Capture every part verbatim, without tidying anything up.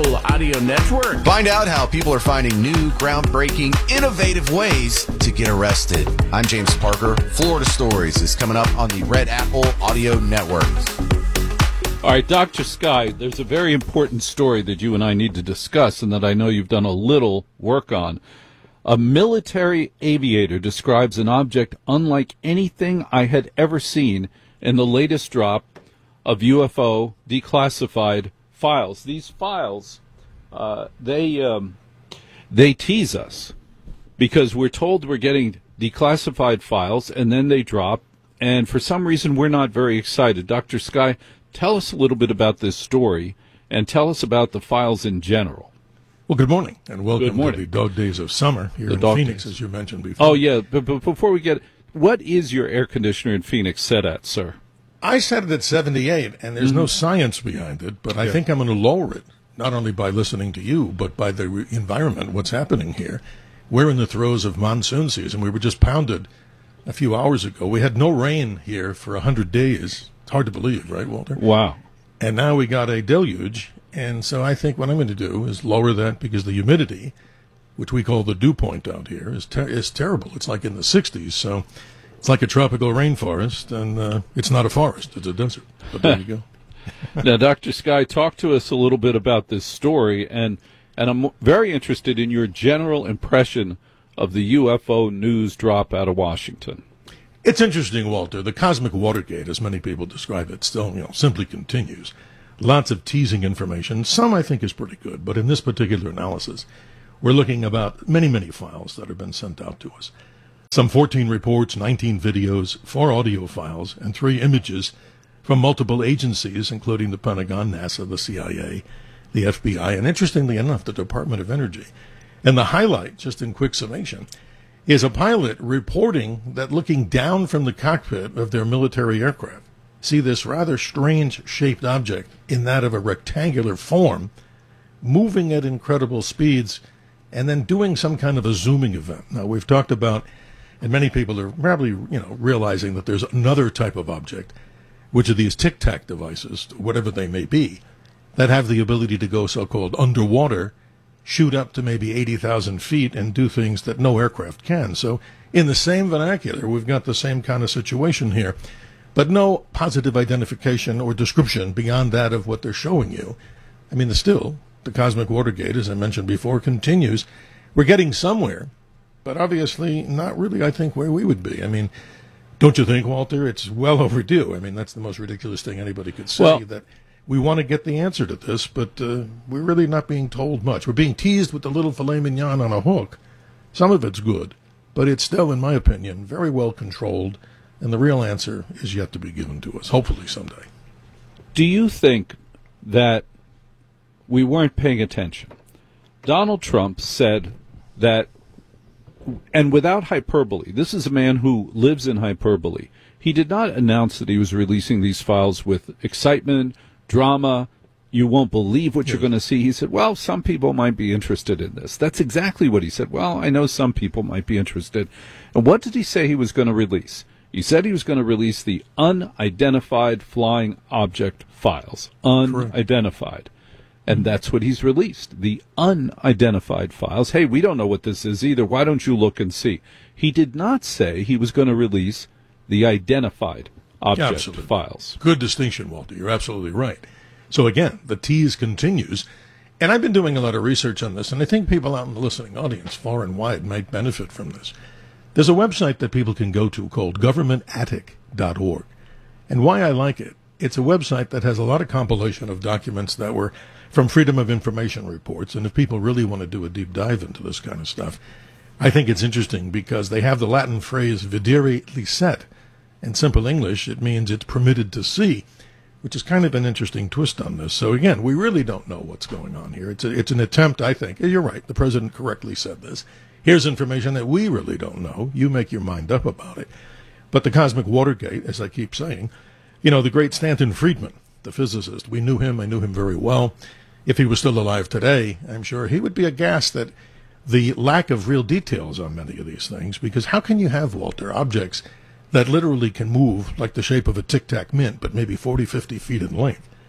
Apple Audio Network. Find out how people are finding new, groundbreaking, innovative ways to get arrested. I'm James Parker. Florida Stories is coming up on the Red Apple Audio Network. All right, Doctor Sky, there's a very important story that you and I need to discuss and that I know you've done a little work on. A military aviator describes an object unlike anything I had ever seen in the latest drop of U F O declassified files. These files, uh, they um, they tease us because we're told we're getting declassified files and then they drop, and for some reason we're not very excited. Doctor Sky, tell us a little bit about this story and tell us about the files in general. Well, good morning, and welcome Good morning. to the dog days of summer here The in dog Phoenix, days. as you mentioned before. Oh, yeah, but, but before we get, what is your air conditioner in Phoenix set at, sir? I set it at seventy-eight, and there's Mm-hmm. no science behind it, but I think I'm going to lower it, not only by listening to you, but by the re- environment, what's happening here. We're in the throes of monsoon season. We were just pounded a few hours ago. We had no rain here for one hundred days. It's hard to believe, right, Walter? Wow. And now we got a deluge, and so I think what I'm going to do is lower that because the humidity, which we call the dew point out here, is ter- is terrible. It's like in the sixties, so it's like a tropical rainforest, and uh, it's not a forest, it's a desert. But there you go. Now, Doctor Sky, talk to us a little bit about this story, and, and I'm very interested in your general impression of the U F O news drop out of Washington. It's interesting, Walter. The cosmic Watergate, as many people describe it, still, you know, simply continues. Lots of teasing information. Some I think is pretty good, but in this particular analysis, we're looking about many, many files that have been sent out to us. Some fourteen reports, nineteen videos, four audio files, and three images from multiple agencies, including the Pentagon, NASA, the C I A, the F B I, and interestingly enough, the Department of Energy. And the highlight, just in quick summation, is a pilot reporting that looking down from the cockpit of their military aircraft, see this rather strange-shaped object in that of a rectangular form, moving at incredible speeds, and then doing some kind of a zooming event. Now, we've talked about, and many people are probably, you know, realizing that there's another type of object, which are these tic-tac devices, whatever they may be, that have the ability to go so-called underwater, shoot up to maybe eighty thousand feet and do things that no aircraft can. So in the same vernacular, we've got the same kind of situation here, but no positive identification or description beyond that of what they're showing you. I mean, the still, the cosmic Watergate, as I mentioned before, continues. We're getting somewhere, but obviously not really, I think, where we would be. I mean, don't you think, Walter? It's well overdue. I mean, that's the most ridiculous thing anybody could say, Well, that we want to get the answer to this, but uh, we're really not being told much. We're being teased with the little filet mignon on a hook. Some of it's good, but it's still, in my opinion, very well controlled, and the real answer is yet to be given to us, hopefully someday. Do you think that we weren't paying attention? Donald Trump said that, and without hyperbole, this is a man who lives in hyperbole. He did not announce that he was releasing these files with excitement, drama. You won't believe what Yes. you're going to see. He said, well, some people might be interested in this. That's exactly what he said. Well, I know some people might be interested. And what did he say he was going to release? He said he was going to release the unidentified flying object files. Unidentified. And that's what he's released, the unidentified files. Hey, we don't know what this is either. Why don't you look and see? He did not say he was going to release the identified object Absolutely. files. Good distinction, Walter. You're absolutely right. So again, the tease continues. And I've been doing a lot of research on this, and I think people out in the listening audience, far and wide, might benefit from this. There's a website that people can go to called government attic dot org. And why I like it, it's a website that has a lot of compilation of documents that were from Freedom of Information reports. And if people really want to do a deep dive into this kind of stuff, I think it's interesting because they have the Latin phrase videre licet. In simple English, it means it's permitted to see, which is kind of an interesting twist on this. So again, we really don't know what's going on here. It's a, it's an attempt, I think. You're right. The president correctly said this. Here's information that we really don't know. You make your mind up about it. But the cosmic Watergate, as I keep saying, you know, the great Stanton Friedman, the physicist, we knew him. I knew him very well. If he was still alive today, I'm sure he would be aghast at the lack of real details on many of these things, because how can you have, Walter, objects that literally can move like the shape of a tic-tac mint, but maybe forty, fifty feet in length,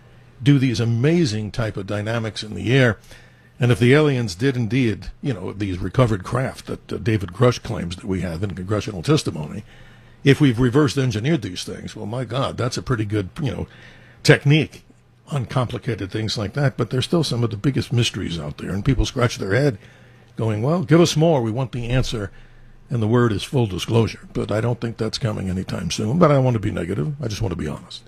do these amazing type of dynamics in the air. And if the aliens did indeed, you know, these recovered craft that uh, David Grush claims that we have in congressional testimony, if we've reverse engineered these things, well, my God, that's a pretty good, you know, technique, uncomplicated things like that. But there's still some of the biggest mysteries out there, and people scratch their head going, well, give us more. We want the answer. And the word is full disclosure. But I don't think that's coming anytime soon. But I don't want to be negative. I just want to be honest.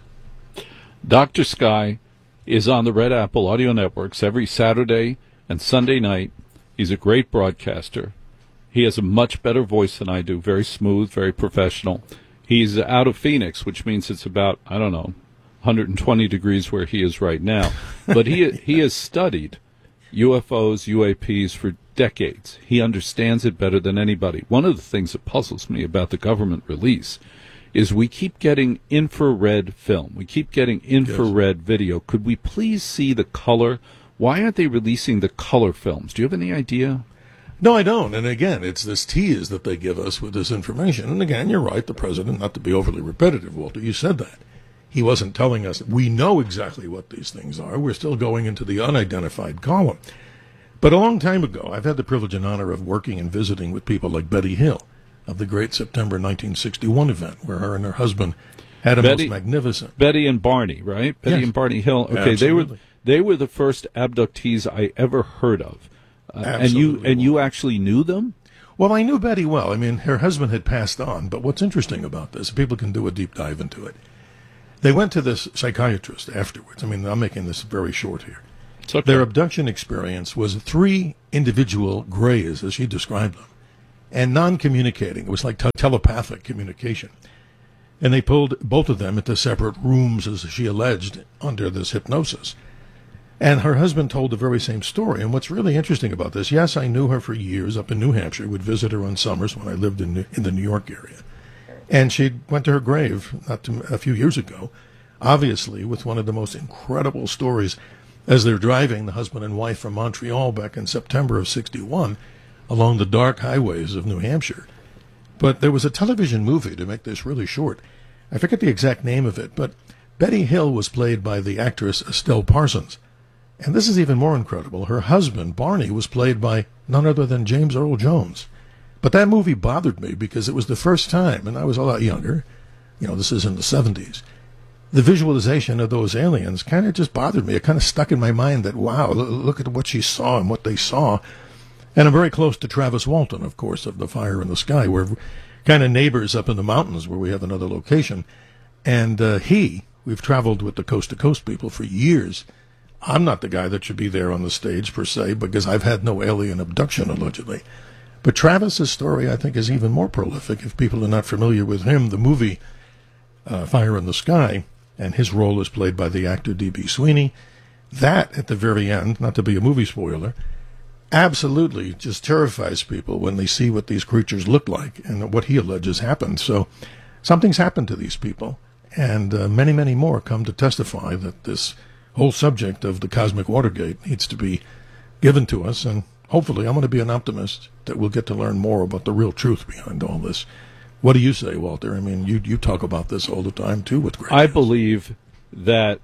Doctor Sky is on the Red Apple Audio Networks every Saturday and Sunday night. He's a great broadcaster. He has a much better voice than I do, very smooth, very professional. He's out of Phoenix, which means it's about, I don't know, one hundred twenty degrees where he is right now. But he he has studied U F Os, U A Ps for decades. He understands it better than anybody. One of the things that puzzles me about the government release is we keep getting infrared film. We keep getting infrared yes. video. Could we please see the color? Why aren't they releasing the color films? Do you have any idea? No, I don't. And again, it's this tease that they give us with this information. And again, you're right, the president, not to be overly repetitive, Walter, you said that. He wasn't telling us, we know exactly what these things are. We're still going into the unidentified column. But a long time ago, I've had the privilege and honor of working and visiting with people like Betty Hill of the great September nineteen sixty-one event, where her and her husband had a Betty, most magnificent... Betty and Barney, right? Betty yes. and Barney Hill. Okay, Absolutely. they were they were the first abductees I ever heard of. Uh, and you and you actually knew them? Well, I knew Betty well. I mean, her husband had passed on. But what's interesting about this, people can do a deep dive into it. They went to this psychiatrist afterwards. I mean, I'm making this very short here. Okay. Their abduction experience was three individual grays, as she described them, and non-communicating. It was like te- telepathic communication. And they pulled both of them into separate rooms, as she alleged, under this hypnosis. And her husband told the very same story. And what's really interesting about this, yes, I knew her for years up in New Hampshire, would visit her on summers when I lived in, New- in the New York area. And she went to her grave not too, a few years ago, obviously with one of the most incredible stories. As they're driving, the husband and wife, from Montreal back in September of sixty-one, along the dark highways of New Hampshire. But there was a television movie, to make this really short. I forget the exact name of it, but Betty Hill was played by the actress Estelle Parsons. And this is even more incredible. Her husband, Barney, was played by none other than James Earl Jones. But that movie bothered me because it was the first time, and I was a lot younger, you know, this is in the seventies, the visualization of those aliens kind of just bothered me. It kind of stuck in my mind that, wow, look at what she saw and what they saw. And I'm very close to Travis Walton, of course, of The Fire in the Sky. We're kind of neighbors up in the mountains where we have another location. And uh, he, we've traveled with the Coast to Coast people for years. I'm not the guy that should be there on the stage, per se, because I've had no alien abduction, allegedly. But Travis's story, I think, is even more prolific. If people are not familiar with him, the movie uh, Fire in the Sky, and his role is played by the actor D B Sweeney. That, at the very end, not to be a movie spoiler, absolutely just terrifies people when they see what these creatures look like and what he alleges happened. So something's happened to these people, and uh, many, many more come to testify that this whole subject of the cosmic Watergate needs to be given to us. And hopefully, I'm going to be an optimist that we'll get to learn more about the real truth behind all this. What do you say, Walter? I mean, you you talk about this all the time, too, with great I news. believe that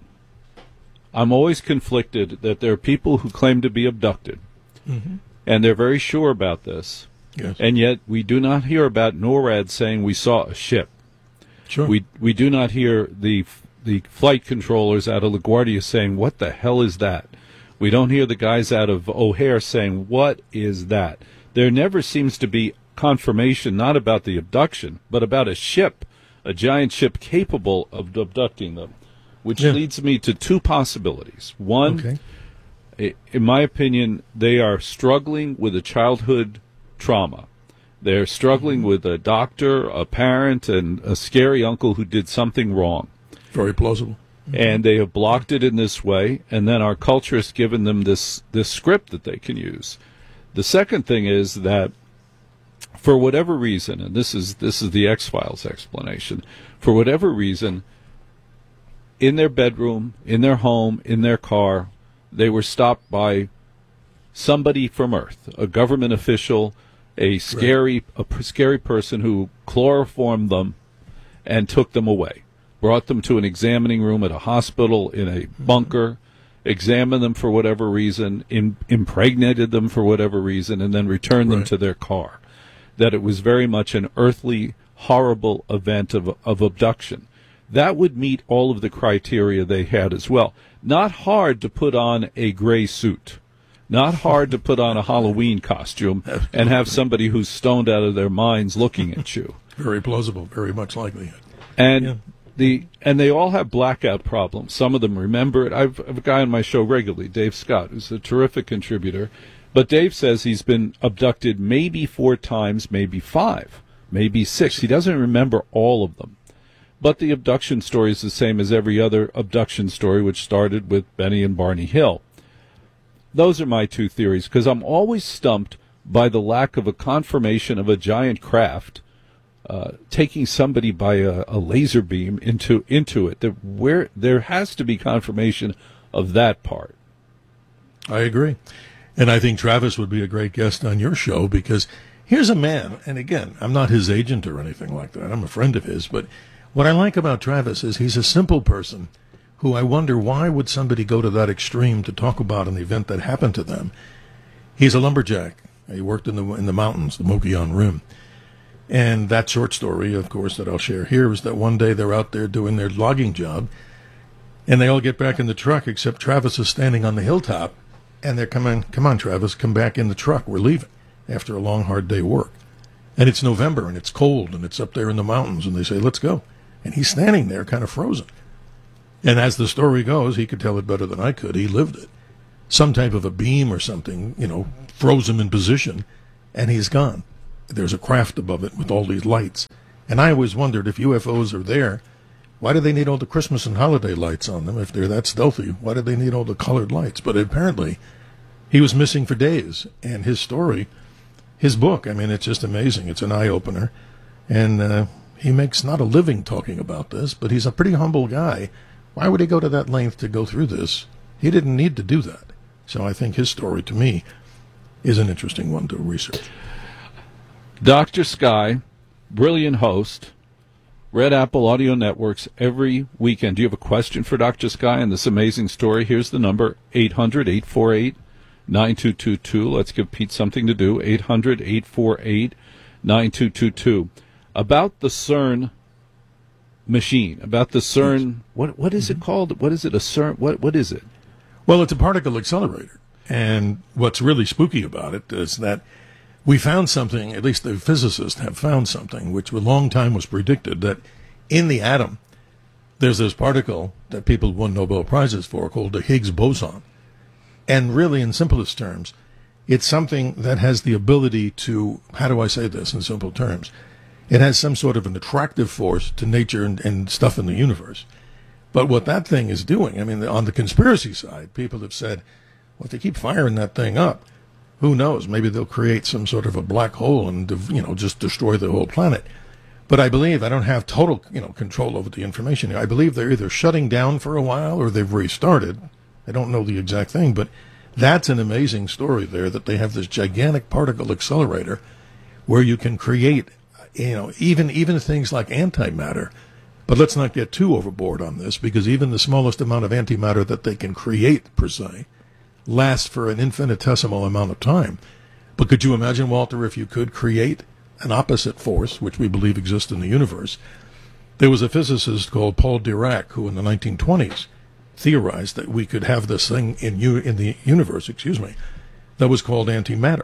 I'm always conflicted that there are people who claim to be abducted, mm-hmm. and they're very sure about this, yes. and yet we do not hear about NORAD saying we saw a ship. Sure. We we do not hear the the flight controllers out of LaGuardia saying, what the hell is that? We don't hear the guys out of O'Hare saying, what is that? There never seems to be confirmation, not about the abduction, but about a ship, a giant ship capable of abducting them, which yeah. leads me to two possibilities. One, okay. in my opinion, they are struggling with a childhood trauma. They're struggling mm-hmm. with a doctor, a parent, and a scary uncle who did something wrong. Very plausible. Mm-hmm. And they have blocked it in this way, and then our culture has given them this, this script that they can use. The second thing is that for whatever reason, and this is this is the X-Files explanation, for whatever reason, in their bedroom, in their home, in their car, they were stopped by somebody from Earth, a government official, a scary, right. a scary person who chloroformed them and took them away. brought them to an examining room at a hospital in a bunker, examined them for whatever reason, im- impregnated them for whatever reason, and then returned them Right. to their car. That it was very much an earthly, horrible event of, of abduction. That would meet all of the criteria they had as well. Not hard to put on a gray suit. Not hard to put on a Halloween costume and have somebody who's stoned out of their minds looking at you. Very plausible, very much likely. And Yeah. the and they all have blackout problems. Some of them remember it. I've, I have a guy on my show regularly, Dave Scott, who's a terrific contributor. But Dave says he's been abducted maybe four times, maybe five, maybe six. He doesn't remember all of them. But the abduction story is the same as every other abduction story, which started with Benny and Barney Hill. Those are my two theories, because I'm always stumped by the lack of a confirmation of a giant craft uh, taking somebody by a, a laser beam into into it. There, where there has to be confirmation of that part. I agree. And I think Travis would be a great guest on your show, because here's a man, and again, I'm not his agent or anything like that. I'm a friend of his, but what I like about Travis is he's a simple person who I wonder, why would somebody go to that extreme to talk about an event that happened to them? He's a lumberjack. He worked in the in the mountains, the Mogollon Rim. And that short story, of course, that I'll share here is that one day they're out there doing their logging job, and they all get back in the truck except Travis is standing on the hilltop, and they're coming, come on, Travis, come back in the truck. We're leaving after a long, hard day work. And it's November, and it's cold, and it's up there in the mountains, and they say, let's go. And he's standing there kind of frozen. And as the story goes, he could tell it better than I could. He lived it. Some type of a beam or something, you know, froze him in position, and he's gone. There's a craft above it with all these lights. And I always wondered, if U F Os are there, why do they need all the Christmas and holiday lights on them? If they're that stealthy, why do they need all the colored lights? But apparently, he was missing for days. And his story, his book, I mean, it's just amazing. It's an eye-opener. And uh, he makes not a living talking about this, but he's a pretty humble guy. Why would he go to that length to go through this? He didn't need to do that. So I think his story, to me, is an interesting one to research. Doctor Sky, brilliant host, Red Apple Audio Networks every weekend. Do you have a question for Doctor Sky and this amazing story? Here's the number, eight hundred, eight four eight, nine two two two. Let's give Pete something to do, eight hundred, eight four eight, nine two two two. About the CERN machine, about the CERN, what what is it called? What is it, a CERN, what what is it? Well, it's a particle accelerator. And what's really spooky about it is that we found something, at least the physicists have found something, which a long time was predicted, that in the atom, there's this particle that people won Nobel Prizes for called the Higgs boson. And really, in simplest terms, it's something that has the ability to, how do I say this in simple terms? It has some sort of an attractive force to nature and, and stuff in the universe. But what that thing is doing, I mean, on the conspiracy side, people have said, well, if they keep firing that thing up, who knows? Maybe they'll create some sort of a black hole and, you know, just destroy the whole planet. But I believe, I don't have total, you know, control over the information. I believe they're either shutting down for a while or they've restarted. I don't know the exact thing, but that's an amazing story there, that they have this gigantic particle accelerator where you can create, you know, even even things like antimatter. But let's not get too overboard on this, because even the smallest amount of antimatter that they can create, per se, lasts for an infinitesimal amount of time. But could you imagine, Walter, if you could create an opposite force, which we believe exists in the universe? There was a physicist called Paul Dirac who in the nineteen twenties theorized that we could have this thing in u- in the universe, excuse me, that was called antimatter.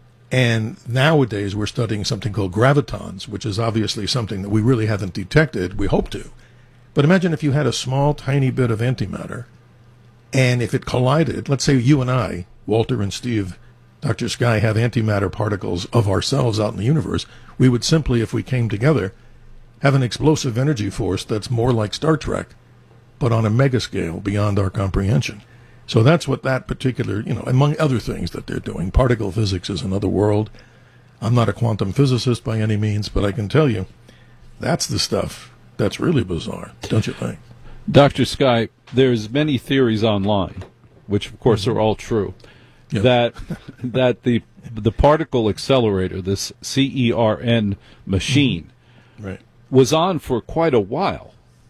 And nowadays we're studying something called gravitons, which is obviously something that we really haven't detected. We hope to. But imagine if you had a small, tiny bit of antimatter, and if it collided, let's say you and I, Walter and Steve, Doctor Sky, have antimatter particles of ourselves out in the universe, we would simply, if we came together, have an explosive energy force that's more like Star Trek, but on a mega scale beyond our comprehension. So that's what that particular, you know, among other things that they're doing. Particle physics is another world. I'm not a quantum physicist by any means, but I can tell you that's the stuff that's really bizarre, don't you think? Doctor Sky, there's many theories online, which of course are all true, Yep. that that the the particle accelerator, this CERN machine, Right. was on for quite a while.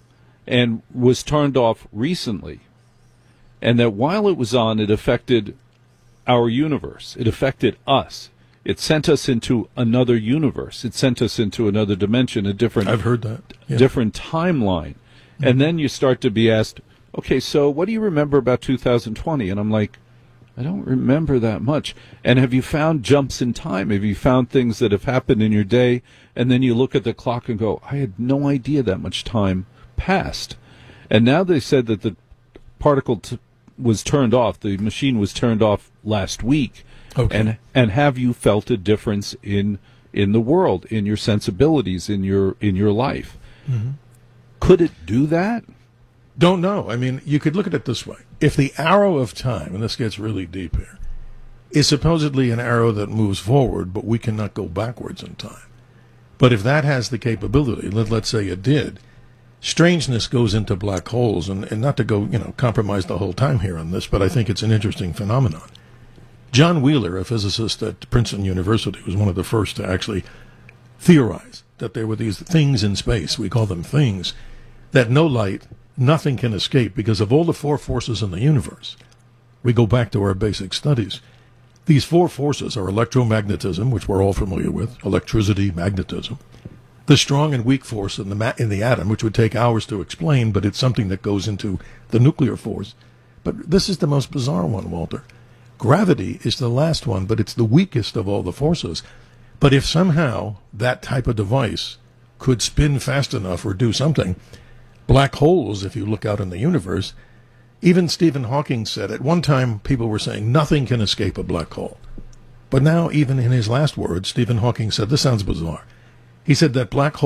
and was turned off recently. And that while it was on, it affected our universe. It affected us. It sent us into another universe. It sent us into another dimension, a different I've heard that. Yeah. different timeline. Mm-hmm. And then you start to be asked, okay, so what do you remember about two thousand twenty? And I'm like, I don't remember that much. And have you found jumps in time? Have you found things that have happened in your day? And then you look at the clock and go, I had no idea that much time passed. And now they said that the particle t- was turned off, the machine was turned off last week. Okay. And and have you felt a difference in in the world, in your sensibilities, in your in your life? Mm-hmm. Could it do that? Don't know. I mean, you could look at it this way. If the arrow of time, and this gets really deep here, is supposedly an arrow that moves forward, but we cannot go backwards in time. But if that has the capability, let, let's say it did, strangeness goes into black holes, and, and not to go, you know, compromise the whole time here on this, but I think it's an interesting phenomenon. John Wheeler, a physicist at Princeton University, was one of the first to actually theorize that there were these things in space, we call them things, that no light, nothing can escape because of all the four forces in the universe. We go back to our basic studies. These four forces are electromagnetism, which we're all familiar with, electricity, magnetism, the strong and weak force in the ma- in the atom, which would take hours to explain, but it's something that goes into the nuclear force. But this is the most bizarre one, Walter. Gravity is the last one, but it's the weakest of all the forces. But if somehow that type of device could spin fast enough or do something, black holes, if you look out in the universe, even Stephen Hawking said at one time people were saying nothing can escape a black hole. But now, even in his last words, Stephen Hawking said, this sounds bizarre. He said that black